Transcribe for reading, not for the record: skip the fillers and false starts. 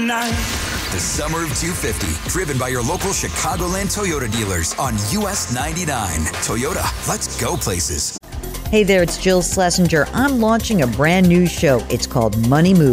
night. The Summer of 250, driven by your local Chicagoland Toyota dealers on US 99. Toyota, let's go places. Hey there, it's Jill Schlesinger. I'm launching a brand new show. It's called Money Moves.